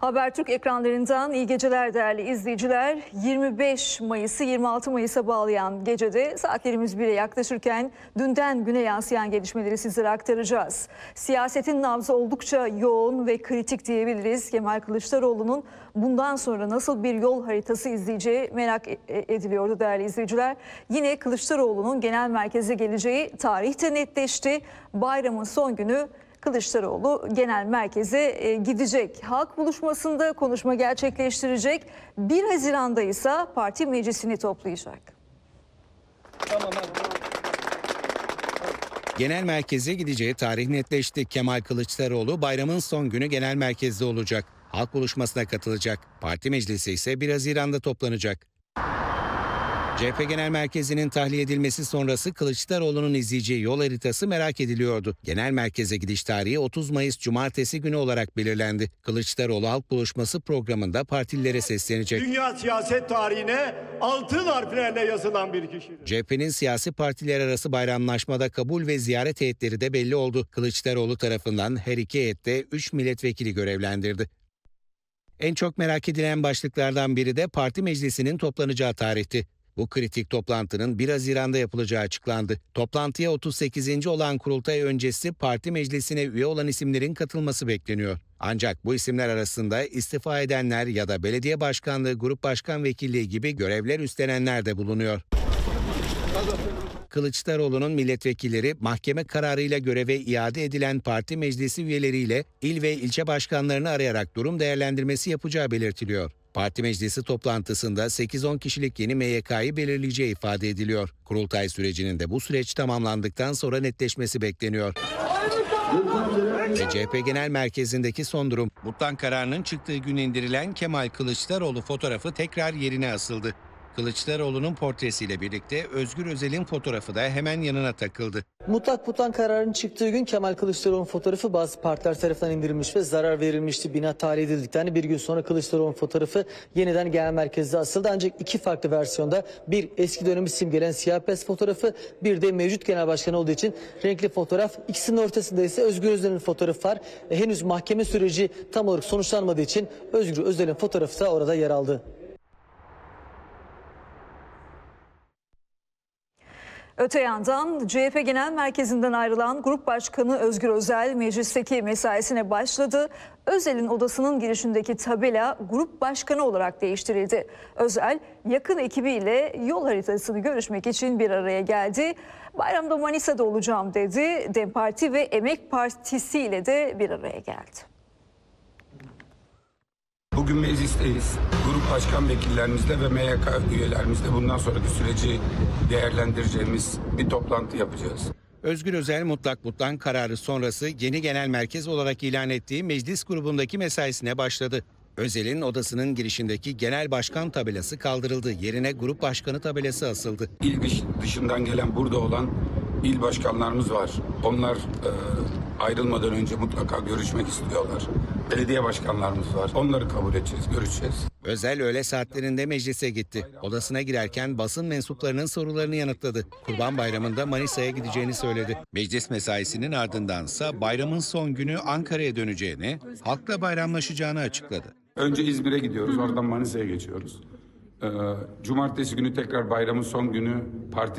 Habertürk ekranlarından iyi geceler değerli izleyiciler. 25 Mayıs'ı 26 Mayıs'a bağlayan gecede saatlerimiz 1'e yaklaşırken dünden güne yansıyan gelişmeleri sizlere aktaracağız. Siyasetin nabzı oldukça yoğun ve kritik diyebiliriz. Kemal Kılıçdaroğlu'nun bundan sonra nasıl bir yol haritası izleyeceği merak ediliyordu değerli izleyiciler. Yine Kılıçdaroğlu'nun genel merkeze geleceği tarihte netleşti. Bayramın son günü Kılıçdaroğlu genel merkeze gidecek. Halk buluşmasında konuşma gerçekleştirecek. 1 Haziran'da ise parti meclisini toplayacak. Genel merkeze gideceği tarih netleşti. Kemal Kılıçdaroğlu bayramın son günü genel merkezde olacak. Halk buluşmasına katılacak. Parti meclisi ise 1 Haziran'da toplanacak. CHP Genel Merkezi'nin tahliye edilmesi sonrası Kılıçdaroğlu'nun izleyeceği yol haritası merak ediliyordu. Genel merkeze gidiş tarihi 30 Mayıs Cumartesi günü olarak belirlendi. Kılıçdaroğlu halk buluşması programında partililere seslenecek. Dünya siyaset tarihine altın harflerle yazılan bir kişidir. CHP'nin siyasi partiler arası bayramlaşmada kabul ve ziyaret heyetleri de belli oldu. Kılıçdaroğlu tarafından her iki heyette 3 milletvekili görevlendirdi. En çok merak edilen başlıklardan biri de parti meclisinin toplanacağı tarihti. Bu kritik toplantının 1 Haziran'da yapılacağı açıklandı. Toplantıya 38. olan kurultay öncesi parti meclisine üye olan isimlerin katılması bekleniyor. Ancak bu isimler arasında istifa edenler ya da belediye başkanlığı, grup başkan vekilliği gibi görevler üstlenenler de bulunuyor. Kılıçdaroğlu'nun milletvekilleri mahkeme kararıyla göreve iade edilen parti meclisi üyeleriyle il ve ilçe başkanlarını arayarak durum değerlendirmesi yapacağı belirtiliyor. Parti meclisi toplantısında 8-10 kişilik yeni MYK'yı belirleyeceği ifade ediliyor. Kurultay sürecinin de bu süreç tamamlandıktan sonra netleşmesi bekleniyor. Ve CHP Genel Merkezi'ndeki son durum. Mutlak kararının çıktığı gün indirilen Kemal Kılıçdaroğlu fotoğrafı tekrar yerine asıldı. Kılıçdaroğlu'nun portresiyle birlikte Özgür Özel'in fotoğrafı da hemen yanına takıldı. Mutlak kararın çıktığı gün Kemal Kılıçdaroğlu'nun fotoğrafı bazı partiler tarafından indirilmiş ve zarar verilmişti. Bina tahliye edildikten bir gün sonra Kılıçdaroğlu'nun fotoğrafı yeniden genel merkezde asıldı. Ancak iki farklı versiyonda, bir eski dönemi simgelen siyah beyaz fotoğrafı, bir de mevcut genel başkan olduğu için renkli fotoğraf. İkisinin ortasında ise Özgür Özel'in fotoğrafı var. Henüz mahkeme süreci tam olarak sonuçlanmadığı için Özgür Özel'in fotoğrafı da orada yer aldı. Öte yandan CHP Genel Merkezi'nden ayrılan Grup Başkanı Özgür Özel meclisteki mesaisine başladı. Özel'in odasının girişindeki tabela Grup Başkanı olarak değiştirildi. Özel yakın ekibiyle yol haritasını görüşmek için bir araya geldi. Bayramda Manisa'da olacağım dedi. DEM Parti ve Emek Partisi ile de bir araya geldi. Bugün meclisteyiz. Grup başkan vekillerimizle ve MYK üyelerimizle bundan sonraki süreci değerlendireceğimiz bir toplantı yapacağız. Özgür Özel mutlak kararı sonrası yeni genel merkez olarak ilan ettiği meclis grubundaki mesaisine başladı. Özel'in odasının girişindeki genel başkan tabelası kaldırıldı. Yerine grup başkanı tabelası asıldı. İl dışından gelen burada olan il başkanlarımız var. Onlar ayrılmadan önce mutlaka görüşmek istiyorlar. Belediye başkanlarımız var. Onları kabul edeceğiz, görüşeceğiz. Özel öğle saatlerinde meclise gitti. Odasına girerken basın mensuplarının sorularını yanıtladı. Kurban Bayramı'nda Manisa'ya gideceğini söyledi. Meclis mesaisinin ardındansa bayramın son günü Ankara'ya döneceğini, halkla bayramlaşacağını açıkladı. Önce İzmir'e gidiyoruz, oradan Manisa'ya geçiyoruz. Cumartesi günü tekrar bayramın son günü parti